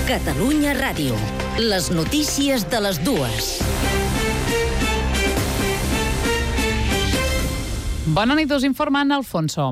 Catalunya Ràdio. Les notícies de les dues. Bona nit, us informa Anna Alfonso.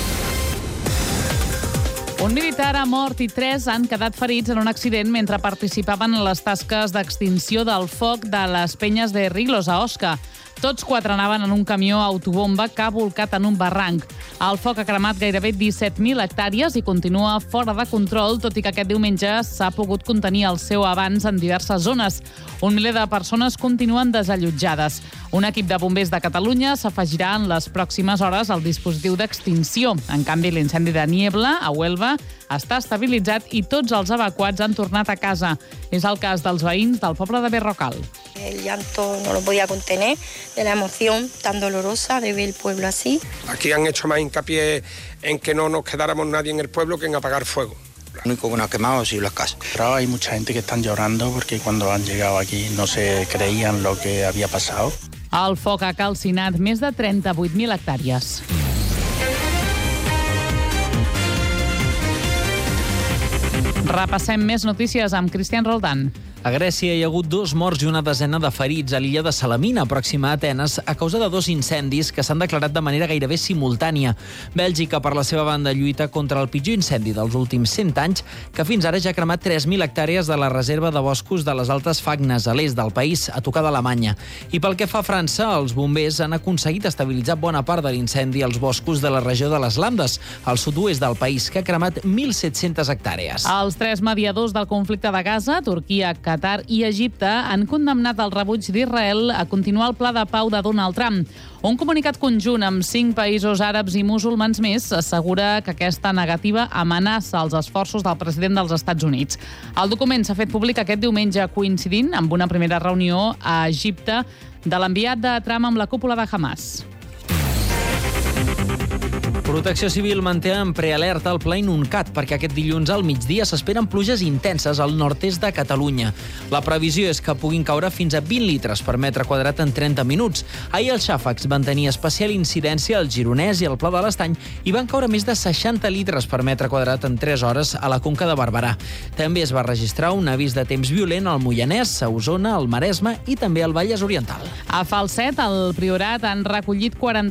Un militar ha mort i 3 han quedat ferits en un accident mentre participaven en les tasques d'extinció del foc de les penyes de Riglos, a Osca. Tots 4 anaven en un camió autobomba que ha bolcat en un barranc. El foc ha cremat gairebé 17.000 hectàrees i continua fora de control, tot i que aquest diumenge s'ha pogut contenir el seu avanç en diverses zones. 1 miler de persones continuen desallotjades. Un equip de bombers de Catalunya s'afegirà en les pròximes hores al dispositiu d'extinció. En canvi, l'incendi de Niebla, a Huelva, està estabilitzat i tots els evacuats han tornat a casa. És el cas dels veïns del poble de Berrocal. El llanto no lo podía contener de la emoción tan dolorosa de ver el pueblo así. Aquí han hecho más hincapié en que no nos quedáramos nadie en el pueblo que en apagar fuego. Lo único que nos ha quemado ha sido las casas. Pero hay mucha gente que están llorando porque cuando han llegado aquí no se creían lo que había pasado. El foc ha calcinat més de 38.000 hectàrees. Repassem més notícies amb Cristian Roldán. A Grècia hi ha hagut 2 morts i una desena de ferits a l'illa de Salamina, pròxima a Atenes, a causa de 2 incendis que s'han declarat de manera gairebé simultània. Bèlgica, per la seva banda, lluita contra el pitjor incendi dels últims 100 anys, que fins ara ja ha cremat 3.000 hectàrees de la reserva de boscos de les Altes Fagnes, a l'est del país, a tocar d'Alemanya. I pel que fa a França, els bombers han aconseguit estabilitzar bona part de l'incendi als boscos de la regió de les Landes, al sud-oest del país, que ha cremat 1.700 hectàrees. Els 3 mediadors del conflicte de Gaza, Turquia, Qatar i Egipte, han condemnat el rebuig d'Israel a continuar el pla de pau de Donald Trump. Un comunicat conjunt amb 5 països àrabs i musulmans més assegura que aquesta negativa amenaça els esforços del president dels Estats Units. El document s'ha fet públic aquest diumenge, coincidint amb una primera reunió a Egipte de l'enviat de Trump amb la cúpula de Hamas. Protecció Civil manté en prealerta el pla Inuncat perquè aquest dilluns al migdia s'esperen pluges intenses al nord-est de Catalunya. La previsió és que puguin caure fins a 20 litres per metre quadrat en 30 minuts. Ahir els xàfecs van tenir especial incidència al Gironès i al Pla de l'Estany i van caure més de 60 litres per metre quadrat en 3 hores a la Conca de Barberà. També es va registrar un avís de temps violent al Moianès, a Osona, al Maresme i també al Vallès Oriental. A Falset, al Priorat, han recollit 40